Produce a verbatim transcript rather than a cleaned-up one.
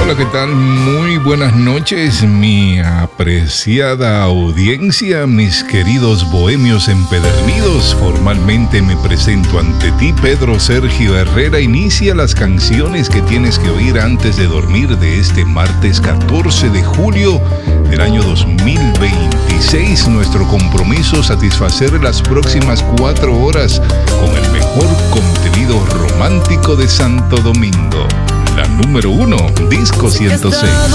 Hola, ¿qué tal? Muy buenas noches, mi apreciada audiencia, mis queridos bohemios empedernidos. Formalmente me presento ante ti, Pedro Sergio Herrera. Inicia las canciones que tienes que oír antes de dormir de este martes catorce de julio del año dos mil veintiséis. Nuestro compromiso, satisfacer las próximas cuatro horas con el mejor contenido romántico de Santo Domingo. La número uno, Disco ciento seis.